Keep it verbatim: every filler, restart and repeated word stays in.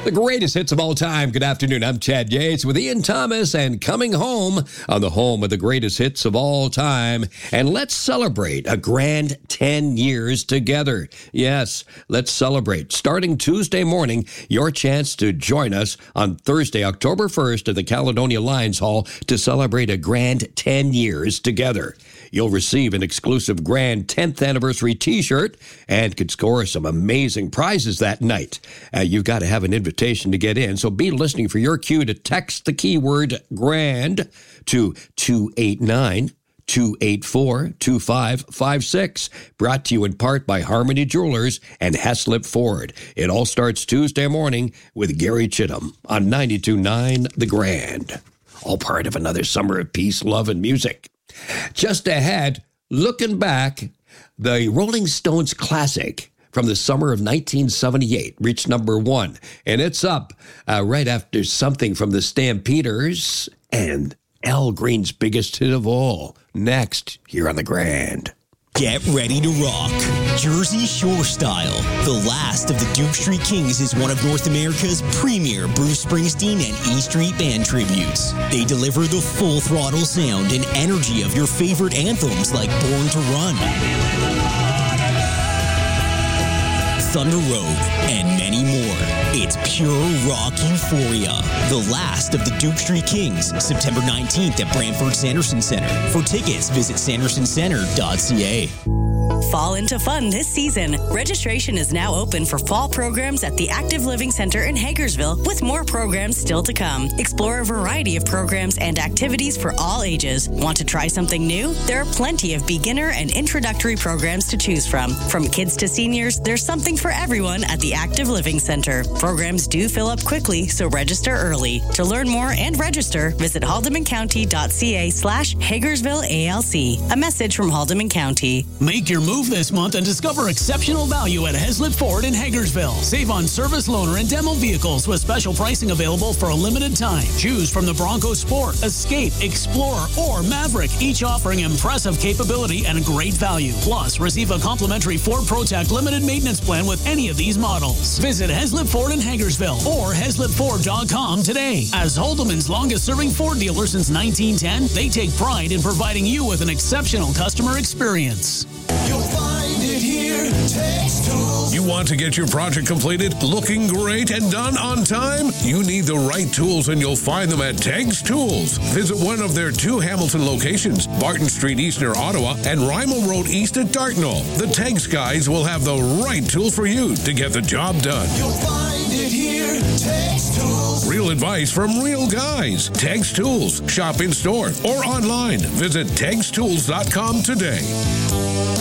The greatest hits of all time. Good afternoon. I'm Chad Yates with Ian Thomas and Coming Home on the home of the greatest hits of all time. And let's celebrate a grand ten years together. Yes, let's celebrate. Starting Tuesday morning, your chance to join us on Thursday, October first at the Caledonia Lions Hall to celebrate a grand ten years together. You'll receive an exclusive grand tenth anniversary t-shirt and could score some amazing prizes that night. Uh, you've got to have an invitation to get in, so be listening for your cue to text the keyword GRAND to two eight nine, two eight four, two five five six. Brought to you in part by Harmony Jewelers and Heslip Ford. It all starts Tuesday morning with Gary Chittum on ninety-two point nine The Grand. All part of another summer of peace, love, and music. Just ahead, looking back, the Rolling Stones classic from the summer of nineteen seventy-eight reached number one, and it's up uh, right after something from the Stampeders and Al Green's biggest hit of all. Next, here on The Grand. Get ready to rock. Jersey Shore Style. The last of the Duke Street Kings is one of North America's premier Bruce Springsteen and E Street Band tributes. They deliver the full throttle sound and energy of your favorite anthems like Born to Run, Thunder Road, and many more. It's pure rock euphoria. The last of the Duke Street Kings, September nineteenth at Brantford Sanderson Center. For tickets, visit sanderson center dot c a. Fall into fun this season. Registration is now open for fall programs at the Active Living Center in Hagersville, with more programs still to come. Explore a variety of programs and activities for all ages. Want to try something new? There are plenty of beginner and introductory programs to choose from. From kids to seniors, there's something for everyone at the Active Living Center. Programs do fill up quickly, so register early. To learn more and register, visit haldemancounty.ca slash Hagersville ALC. A message from Haldeman County. Make your move this month and discover exceptional value at Heslip Ford in Hagersville. Save on service loaner and demo vehicles with special pricing available for a limited time. Choose from the Bronco Sport, Escape, Explorer, or Maverick, each offering impressive capability and a great value. Plus, receive a complimentary Ford ProTech limited maintenance plan with any of these models. Visit Heslip Ford in Hagersville or heslip ford dot com today. As Holdeman's longest-serving Ford dealer since nineteen ten, they take pride in providing you with an exceptional customer experience. You'll find it here. Tex Tools. You want to get your project completed, looking great, and done on time? You need the right tools, and you'll find them at Tex Tools. Visit one of their two Hamilton locations, Barton Street East near Ottawa and Rymel Road East at Dartnall. The Tex guys will have the right tool for you to get the job done. You'll find it here. Tex Tools. Real advice from real guys. Tex Tools. Shop in store or online. Visit tex tools dot com today.